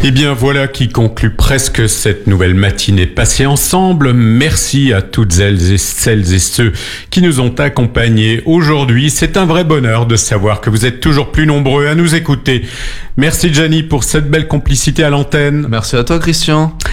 Et bien voilà qui conclut presque cette nouvelle matinée passée ensemble. Merci à toutes celles et ceux qui nous ont accompagnés aujourd'hui. C'est un vrai bonheur de savoir que vous êtes toujours plus nombreux à nous écouter. Merci Gianni pour cette belle complicité à l'antenne. Merci à toi Christian.